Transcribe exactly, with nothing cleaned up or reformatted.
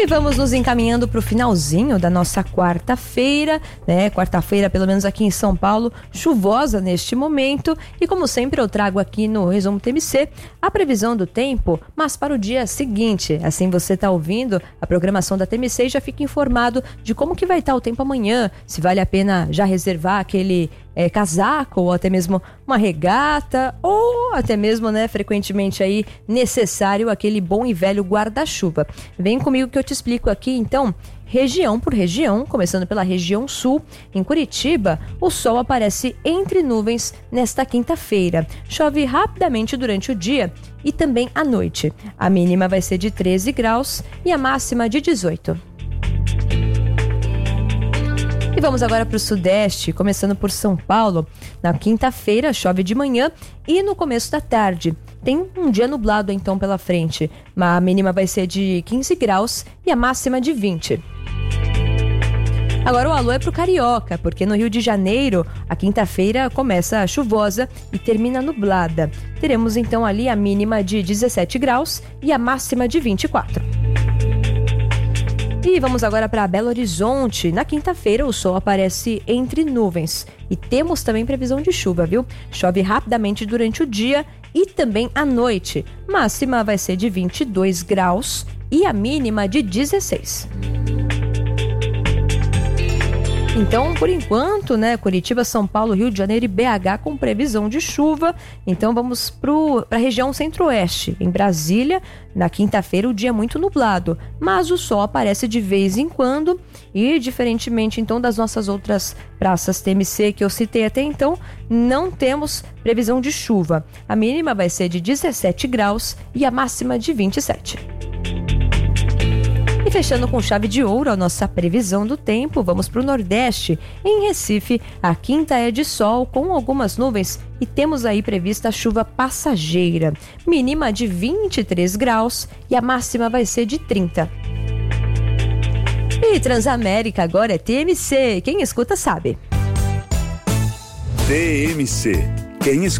E vamos nos encaminhando para o finalzinho da nossa quarta-feira, né? Quarta-feira, pelo menos aqui em São Paulo, chuvosa neste momento. E como sempre, eu trago aqui no Resumo T M C a previsão do tempo, mas para o dia seguinte. Assim você está ouvindo a programação da T M C e já fica informado de como que vai estar o tempo amanhã, se vale a pena já reservar aquele é, casaco ou até mesmo uma regata ou até mesmo, né, frequentemente aí necessário aquele bom e velho guarda-chuva. Vem comigo que eu te explico aqui, então, região por região, começando pela região sul. Em Curitiba, o sol aparece entre nuvens nesta quinta-feira. Chove rapidamente durante o dia e também à noite. A mínima vai ser de treze graus e a máxima de dezoito. E vamos agora para o sudeste, começando por São Paulo. Na quinta-feira chove de manhã e no começo da tarde. Tem um dia nublado então pela frente. A mínima vai ser de quinze graus e a máxima de vinte. Agora o alô é pro Carioca, porque no Rio de Janeiro a quinta-feira começa chuvosa e termina nublada. Teremos então ali a mínima de dezessete graus e a máxima de vinte e quatro. E vamos agora para Belo Horizonte. Na quinta-feira o sol aparece entre nuvens e temos também previsão de chuva, viu? Chove rapidamente durante o dia e também à noite. Máxima vai ser de vinte e dois graus e a mínima de dezesseis. Então, por enquanto, né, Curitiba, São Paulo, Rio de Janeiro e B H com previsão de chuva. Então vamos para a região centro-oeste. Em Brasília, na quinta-feira, o dia é muito nublado, mas o sol aparece de vez em quando e, diferentemente então das nossas outras praças T M C que eu citei até então, não temos previsão de chuva. A mínima vai ser de dezessete graus e a máxima de vinte e sete. E fechando com chave de ouro a nossa previsão do tempo, vamos para o Nordeste. Em Recife, a quinta é de sol com algumas nuvens e temos aí prevista chuva passageira. Mínima de vinte e três graus e a máxima vai ser de trinta. E Transamérica agora é T M C. Quem escuta sabe. T M C. Quem escuta